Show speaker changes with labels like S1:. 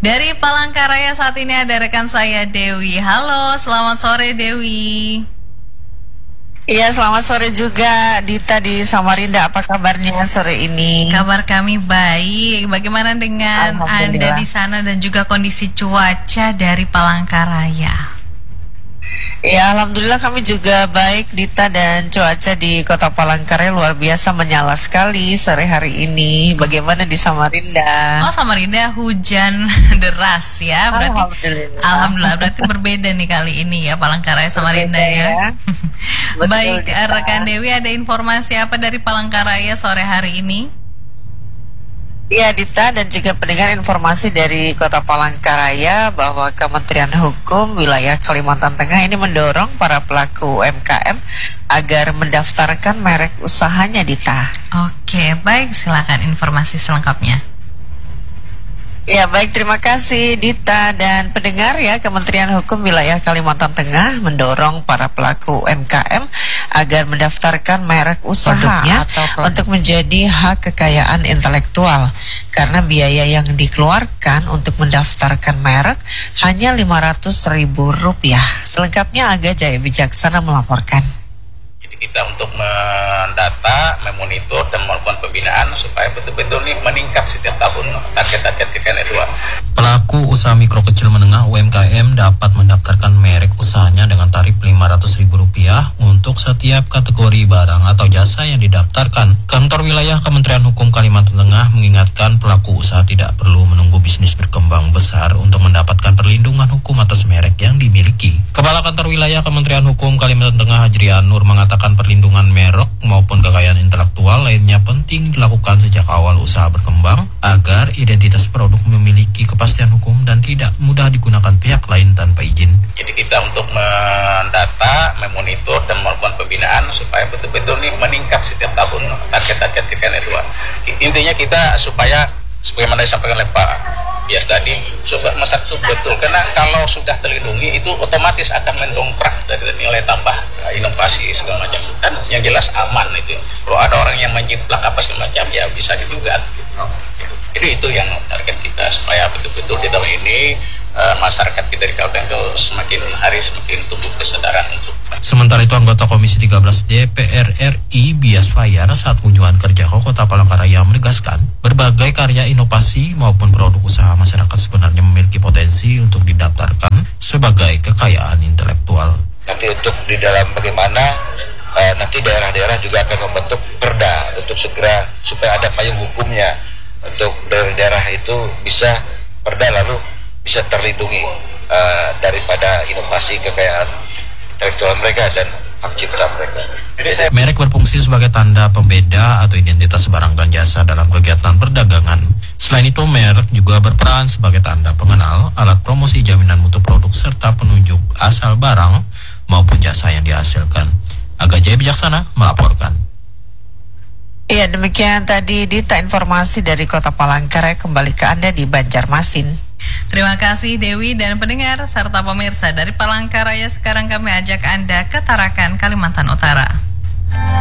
S1: Dari Palangkaraya saat ini ada rekan saya Dewi. Halo, selamat sore Dewi.
S2: Iya, selamat sore juga Dita di Samarinda. Apa kabarnya sore ini?
S1: Kabar kami baik. Bagaimana dengan Anda di sana dan juga kondisi cuaca dari Palangkaraya?
S2: Ya, alhamdulillah kami juga baik Dita, dan cuaca di Kota Palangkaraya luar biasa menyala sekali sore hari ini. Bagaimana di Samarinda?
S1: Oh, Samarinda hujan deras ya. Berarti Alhamdulillah berarti berbeda nih kali ini ya Palangkaraya Samarinda ya. Baik, rekan Dewi, ada informasi apa dari Palangkaraya sore hari ini?
S2: Ya Dita, dan juga pendengar, informasi dari Kota Palangkaraya bahwa Kementerian Hukum Wilayah Kalimantan Tengah ini mendorong para pelaku UMKM agar mendaftarkan merek usahanya, Dita.
S1: Oke, baik, silakan informasi selengkapnya.
S2: Ya baik, terima kasih Dita dan pendengar ya. Kementerian Hukum Wilayah Kalimantan Tengah mendorong para pelaku UMKM agar mendaftarkan merek usahanya untuk menjadi hak kekayaan intelektual, karena biaya yang dikeluarkan untuk mendaftarkan merek hanya Rp500.000. Selengkapnya Aga Jaya Bijaksana melaporkan.
S3: Kita untuk mendata, memonitor, dan melakukan pembinaan supaya betul-betul ini meningkat setiap tahun target-target KKN 2.
S4: Pelaku usaha mikro kecil menengah UMKM dapat mendaftarkan merek usahanya dengan tarif Rp500.000 untuk setiap kategori barang atau jasa yang didaftarkan. Kantor Wilayah Kementerian Hukum Kalimantan Tengah mengingatkan pelaku usaha tidak perlu menunggu bisnis berkembang besar untuk mendapatkan perlindungan hukum atas merek yang dimiliki. Kepala Kantor Wilayah Kementerian Hukum Kalimantan Tengah Hajrian Nur mengatakan perlindungan merek maupun kekayaan intelektual lainnya penting dilakukan sejak awal usaha berkembang agar identitas produk memiliki kepastian hukum dan tidak mudah digunakan pihak lain tanpa izin.
S3: Jadi kita untuk mendata, memonitor, dan melakukan pembinaan supaya betul-betul ini meningkat setiap tahun target-target KKN 2. Intinya kita supaya sebagaimana disampaikan oleh Pak Bias tadi, supaya masyarakat itu betul, karena kalau sudah terlindungi itu otomatis akan mendongkrak dari nilai tambah inovasi segala macam. Kan yang jelas aman itu. Kalau ada orang yang menjiplak apa segala macam ya bisa diduga. Jadi itu yang target kita, supaya betul-betul di tahun ini masyarakat kita di Kabupaten itu semakin hari semakin tumbuh kesadaran untuk.
S4: Sementara itu, anggota Komisi 13 DPR RI Bias Fayar saat kunjungan kerja ke Kota Palangkaraya menegaskan berbagai karya inovasi maupun produk usaha masyarakat sebenarnya memiliki potensi untuk didaftarkan sebagai kekayaan intelektual.
S5: Nanti untuk di dalam bagaimana nanti daerah-daerah juga akan membentuk perda untuk segera supaya ada payung hukumnya untuk daerah itu bisa perda lalu bisa terlindungi daripada inovasi kekayaan intelektual mereka dan hak cipta mereka.
S4: Merek berfungsi sebagai tanda pembeda atau identitas barang dan jasa dalam kegiatan perdagangan. Selain itu, merek juga berperan sebagai tanda pengenal, alat promosi, jaminan mutu produk, serta penunjuk asal barang maupun jasa yang dihasilkan. Aga Jaya Bijaksana melaporkan.
S2: Iya, demikian tadi Dita informasi dari Kota Palangkaraya. Kembali ke Anda di Banjarmasin.
S1: Terima kasih Dewi dan pendengar serta pemirsa dari Palangkaraya. Sekarang kami ajak Anda ke Tarakan, Kalimantan Utara.